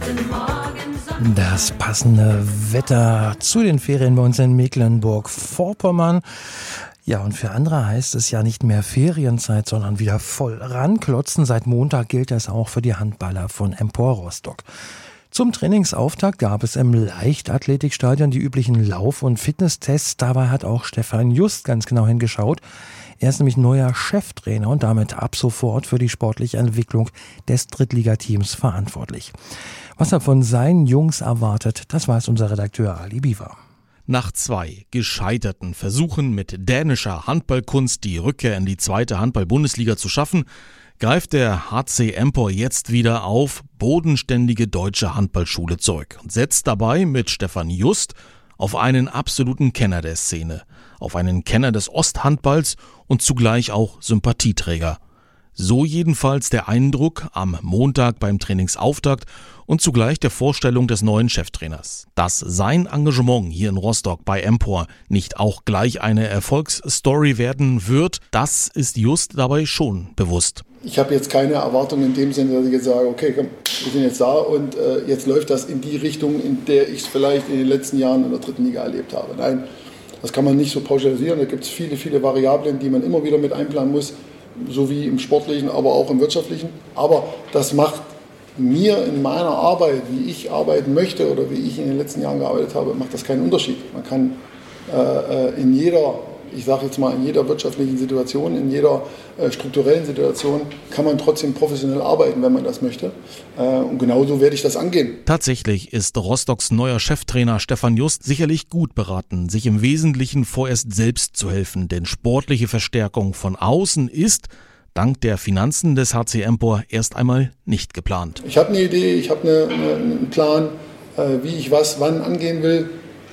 Das passende Wetter zu den Ferien bei uns in Mecklenburg-Vorpommern. Ja, und für andere heißt es ja nicht mehr Ferienzeit, sondern wieder voll ranklotzen. Seit Montag gilt das auch für die Handballer von Empor Rostock. Zum Trainingsauftakt gab es im Leichtathletikstadion die üblichen Lauf- und Fitnesstests. Dabei hat auch Stefan Just ganz genau hingeschaut. Er ist nämlich neuer Cheftrainer und damit ab sofort für die sportliche Entwicklung des Drittligateams verantwortlich. Was er von seinen Jungs erwartet, das weiß unser Redakteur Ali Biver. Nach 2 gescheiterten Versuchen mit dänischer Handballkunst die Rückkehr in die zweite Handball-Bundesliga zu schaffen, greift der HC Empor jetzt wieder auf bodenständige deutsche Handballschule zurück und setzt dabei mit Stefan Just auf einen absoluten Kenner der Szene, auf einen Kenner des Osthandballs und zugleich auch Sympathieträger. So jedenfalls der Eindruck am Montag beim Trainingsauftakt und zugleich der Vorstellung des neuen Cheftrainers. Dass sein Engagement hier in Rostock bei Empor nicht auch gleich eine Erfolgsstory werden wird, das ist Just dabei schon bewusst. Ich habe jetzt keine Erwartungen in dem Sinne, dass ich jetzt sage, okay, komm, wir sind jetzt da und jetzt läuft das in die Richtung, in der ich es vielleicht in den letzten Jahren in der dritten Liga erlebt habe. Nein, das kann man nicht so pauschalisieren. Da gibt es viele, viele Variablen, die man immer wieder mit einplanen muss, so wie im Sportlichen, aber auch im Wirtschaftlichen. Aber das macht mir in meiner Arbeit, wie ich arbeiten möchte oder wie ich in den letzten Jahren gearbeitet habe, macht das keinen Unterschied. Man kann in jeder wirtschaftlichen Situation, in jeder strukturellen Situation kann man trotzdem professionell arbeiten, wenn man das möchte. Und genauso werde ich das angehen. Tatsächlich ist Rostocks neuer Cheftrainer Stefan Just sicherlich gut beraten, sich im Wesentlichen vorerst selbst zu helfen. Denn sportliche Verstärkung von außen ist, dank der Finanzen des HC Empor, erst einmal nicht geplant. Ich habe eine Idee, ich habe einen Plan, wie ich was wann angehen will,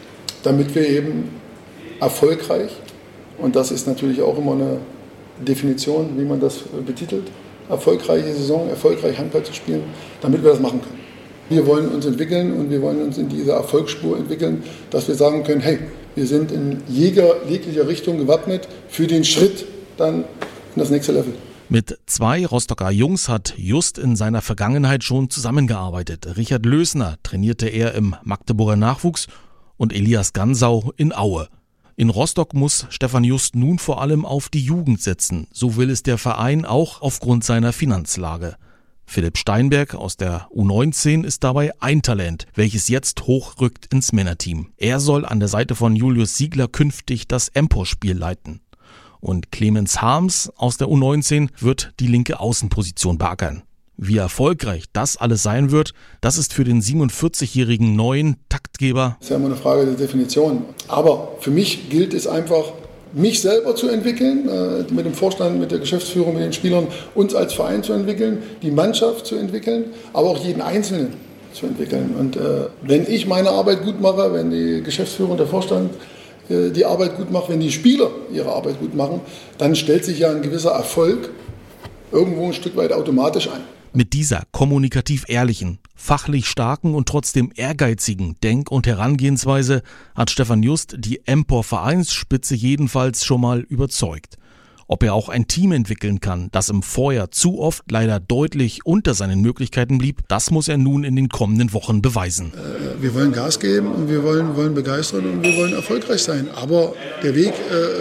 damit wir eben erfolgreich, und das ist natürlich auch immer eine Definition, wie man das betitelt, erfolgreiche Saison, erfolgreich Handball zu spielen, damit wir das machen können. Wir wollen uns entwickeln und wir wollen uns in dieser Erfolgsspur entwickeln, dass wir sagen können, hey, wir sind in jeglicher Richtung gewappnet für den Schritt dann in das nächste Level. Mit 2 Rostocker Jungs hat Just in seiner Vergangenheit schon zusammengearbeitet. Richard Lösner trainierte er im Magdeburger Nachwuchs und Elias Gansau in Aue. In Rostock muss Stefan Just nun vor allem auf die Jugend setzen. So will es der Verein auch aufgrund seiner Finanzlage. Philipp Steinberg aus der U19 ist dabei ein Talent, welches jetzt hochrückt ins Männerteam. Er soll an der Seite von Julius Siegler künftig das Empor-Spiel leiten. Und Clemens Harms aus der U19 wird die linke Außenposition beackern. Wie erfolgreich das alles sein wird, das ist für den 47-jährigen neuen Taktgeber. Das ist ja immer eine Frage der Definition. Aber für mich gilt es einfach, mich selber zu entwickeln, mit dem Vorstand, mit der Geschäftsführung, mit den Spielern, uns als Verein zu entwickeln, die Mannschaft zu entwickeln, aber auch jeden Einzelnen zu entwickeln. Und wenn ich meine Arbeit gut mache, wenn die Geschäftsführung, der Vorstand die Arbeit gut macht, wenn die Spieler ihre Arbeit gut machen, dann stellt sich ja ein gewisser Erfolg irgendwo ein Stück weit automatisch ein. Mit dieser kommunikativ ehrlichen, fachlich starken und trotzdem ehrgeizigen Denk- und Herangehensweise hat Stefan Just die Empor-Vereinsspitze jedenfalls schon mal überzeugt. Ob er auch ein Team entwickeln kann, das im Vorjahr zu oft leider deutlich unter seinen Möglichkeiten blieb, das muss er nun in den kommenden Wochen beweisen. Wir wollen Gas geben und wir wollen begeistern und wir wollen erfolgreich sein. Aber der Weg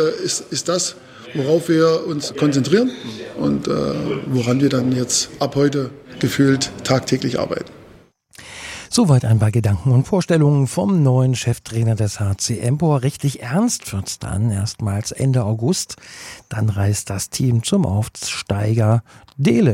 ist das, worauf wir uns konzentrieren und woran wir dann jetzt ab heute gefühlt tagtäglich arbeiten. Soweit ein paar Gedanken und Vorstellungen vom neuen Cheftrainer des HC Empor. Richtig ernst wird's dann erstmals Ende August. Dann reist das Team zum Aufsteiger Delitzsch.